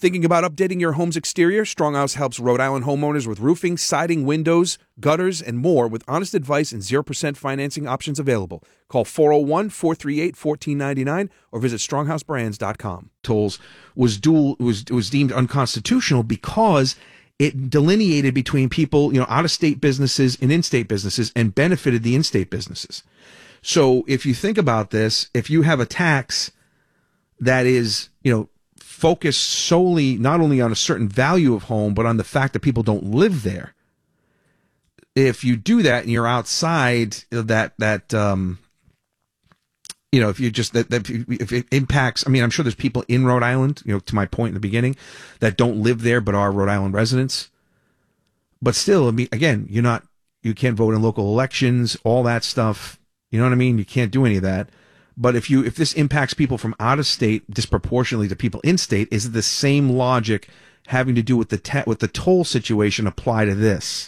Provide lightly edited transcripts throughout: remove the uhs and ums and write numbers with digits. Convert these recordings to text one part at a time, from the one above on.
Thinking about updating your home's exterior? Stronghouse helps Rhode Island homeowners with roofing, siding, windows, gutters, and more with honest advice and 0% financing options available. Call 401-438-1499 or visit stronghouseBrands.com. Tolls was deemed unconstitutional because it delineated between people, out-of-state businesses and in-state businesses and benefited the in-state businesses. So if you think about this, if you have a tax that is, focused solely not only on a certain value of home, but on the fact that people don't live there. If you do that and you're outside that, if it impacts, I'm sure there's people in Rhode Island, to my point in the beginning, that don't live there but are Rhode Island residents. But still, again, you can't vote in local elections, all that stuff. You know what I mean? You can't do any of that. But if this impacts people from out of state disproportionately to people in state, is it the same logic having to do with the toll situation apply to this?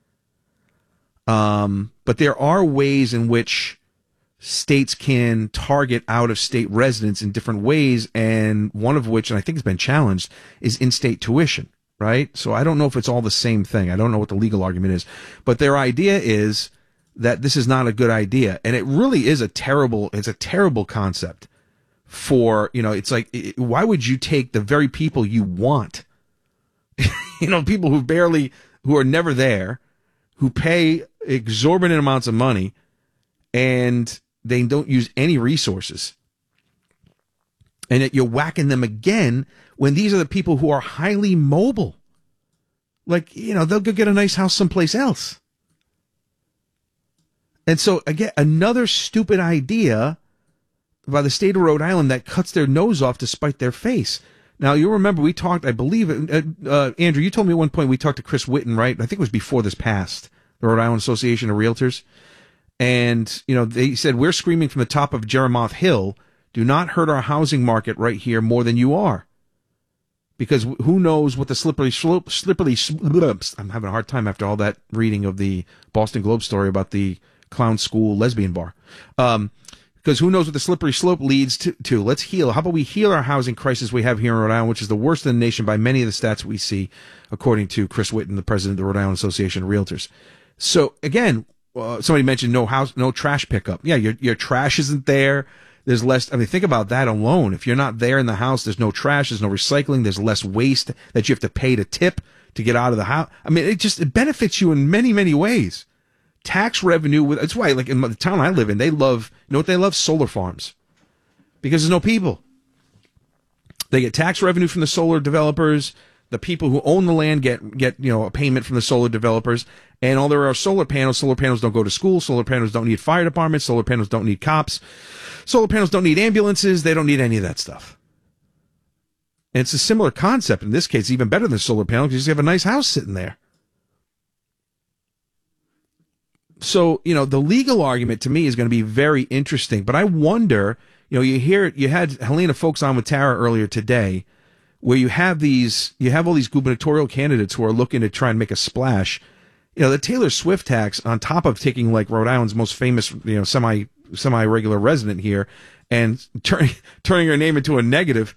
But there are ways in which states can target out of state residents in different ways, and one of which, and I think has been challenged, is in-state tuition, right? So I don't know if it's all the same thing. I don't know what the legal argument is, but their idea is that this is not a good idea. And it really is a terrible concept for, it's like, why would you take the very people you want, people who are never there, who pay exorbitant amounts of money and they don't use any resources. And yet you're whacking them again when these are the people who are highly mobile. Like, they'll go get a nice house someplace else. And so, again, another stupid idea by the state of Rhode Island that cuts their nose off to spite their face. Now, you remember we talked, I believe, Andrew, you told me at one point we talked to Chris Whitten, right? I think it was before this passed, the Rhode Island Association of Realtors. And, they said, we're screaming from the top of Jeremoth Hill, do not hurt our housing market right here more than you are. Because who knows what the slippery slope, I'm having a hard time after all that reading of the Boston Globe story about the clown school lesbian bar. Because who knows what the slippery slope leads to. Let's heal. How about we heal our housing crisis we have here in Rhode Island, which is the worst in the nation by many of the stats we see, according to Chris Whitten, the president of the Rhode Island Association of Realtors. So again, somebody mentioned no trash pickup. Yeah, your trash isn't there. There's less. Think about that alone. If you're not there in the house, there's no trash, there's no recycling, there's less waste that you have to pay to tip to get out of the house. It benefits you in many, many ways. Tax revenue, that's why, like in the town I live in, they love, what they love? Solar farms. Because there's no people. They get tax revenue from the solar developers. The people who own the land get a payment from the solar developers. And all there are solar panels don't go to school. Solar panels don't need fire departments. Solar panels don't need cops. Solar panels don't need ambulances. They don't need any of that stuff. And it's a similar concept. In this case, even better than solar panels because you have a nice house sitting there. So, the legal argument to me is going to be very interesting. But I wonder, you had Helena Folks on with Tara earlier today, where you have all these gubernatorial candidates who are looking to try and make a splash. The Taylor Swift tax, on top of taking like Rhode Island's most famous, semi-regular resident here and turning her name into a negative,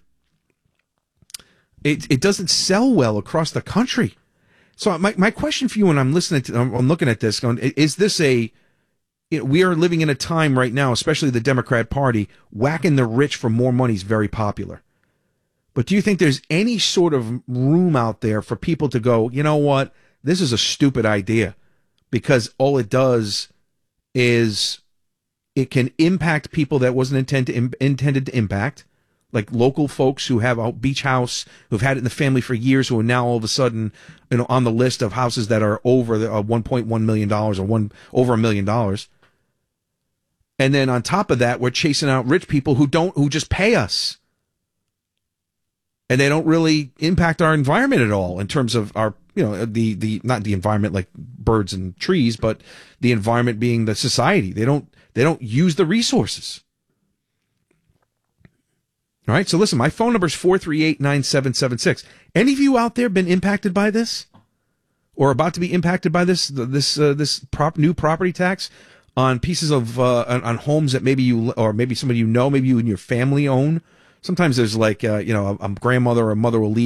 it doesn't sell well across the country. So my question for you when I'm looking at this, is this we are living in a time right now, especially the Democrat Party, whacking the rich for more money is very popular. But do you think there's any sort of room out there for people to go, you know what, this is a stupid idea? Because all it does is it can impact people that wasn't intended to impact. Like local folks who have a beach house, who've had it in the family for years, who are now all of a sudden, on the list of houses that are over $1.1 million or over $1 million. And then on top of that, we're chasing out rich people who just pay us. And they don't really impact our environment at all in terms of our, not the environment like birds and trees, but the environment being the society. They don't use the resources. All right, so listen, my phone number is 438-9776. Any of you out there been impacted by this, or about to be impacted by this new property tax on pieces of on homes that maybe you or maybe somebody maybe you and your family own? Sometimes there's like a grandmother or a mother will leave